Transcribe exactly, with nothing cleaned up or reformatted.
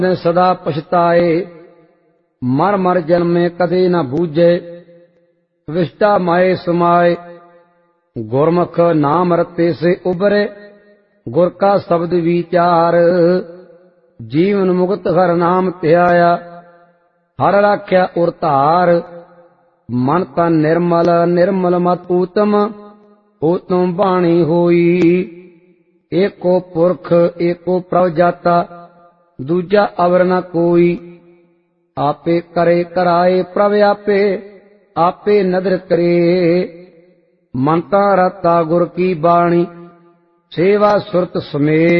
ने सदा पछताए, मर मर जन्मे कदे न बूझे। विष्टा माए समाए, गुरमुख नाम रते से उबरे, गुर का शब्द विचार। जीवन मुक्त हर नाम ध्याया, हर राख्या उर धार। मन तन निर्मल निर्मल मत ऊतम, ऊतम बाणी होई। एको पुरख एको प्रभ जाता, दूजा अवर न कोई। आपे करे कराए प्रभ आपे, आपे नदर करे। मनता रता गुर की बाणी, सेवा सुरत समेत।